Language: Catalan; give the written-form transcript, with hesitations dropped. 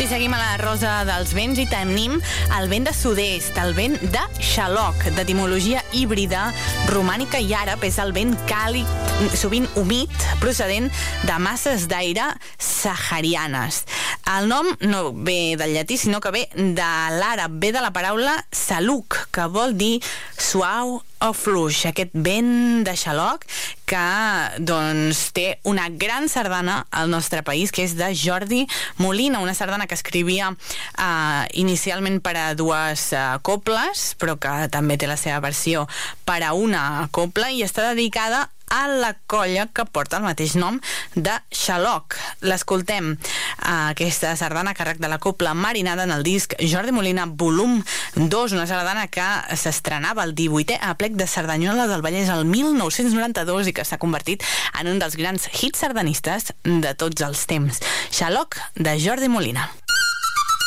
Sí, seguim a la rosa dels vents i tenim el vent de sud-est, el vent de xaloc, d'etimologia híbrida, romànica i àrab. És el vent càlid, sovint humit, procedent de masses d'aire saharianes. El nom no ve del llatí, sinó que ve de l'àrab, ve de la paraula saluc, que vol dir suau o fluix. Aquest vent de xaloc que doncs, té una gran sardana al nostre país, que és de Jordi Molina, una sardana que escrivia inicialment per a dues coples, però que també té la seva versió per a una copla i està dedicada a la colla que porta el mateix nom de xaloc. L'escoltem, aquesta sardana a càrrec de la copla Marinada, en el disc Jordi Molina volum 2, una sardana que s'estrenava el 18è aplec de Cerdanyola del Vallès el 1992 i que s'ha convertit en un dels grans hits sardanistes de tots els temps. Xaloc, de Jordi Molina.